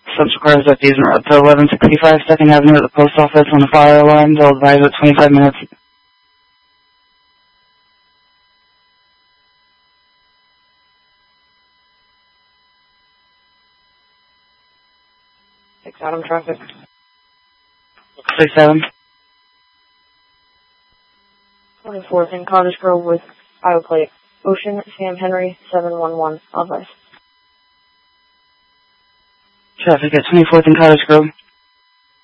Central cars at these are up to 1165 2nd Avenue at the post office on the fire alarm. They'll advise at 25 minutes. Adam traffic. 67. 24th in Cottage Grove with Iowa plate. Ocean Sam Henry 711. Advice. Traffic at 24th in Cottage Grove.